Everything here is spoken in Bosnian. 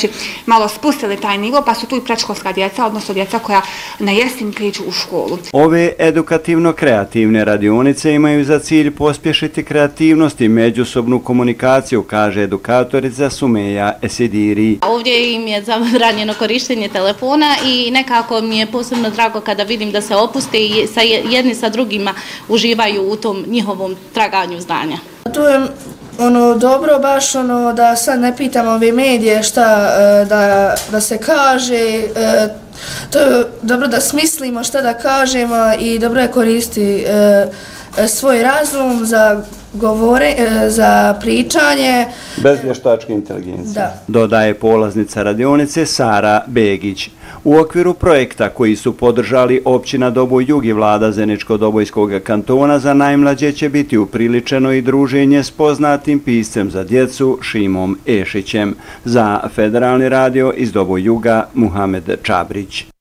znači malo spustili taj nivo, pa su tu i predškolska djeca, odnosno djeca koja na jesen kreću u školu. Ove edukativno-kreativne radionice imaju za cilj pospješiti kreativnost i međusobnu komunikaciju, kaže edukatorica Sumeja Esidiri. Ovdje im je zabranjeno korištenje telefona i nekako mi je posebno drago kada vidim da se opuste i jedni sa drugima uživaju u tom njihovom traganju znanja. Tu je dobro baš da sad ne pitamo ove medije šta da se kaže, to je dobro da smislimo šta da kažemo i dobro je koristiti svoj razum za pričanje. Bez vještačke inteligencije. Da. Dodaje polaznica radionice Sara Begić. U okviru projekta koji su podržali općina Doboj Jug i vlada Zeničko-Dobojskog kantona, za najmlađe će biti upriličeno i druženje s poznatim piscem za djecu Šimom Ešićem. Za Federalni radio iz Doboj Juga Muhamed Čabrić.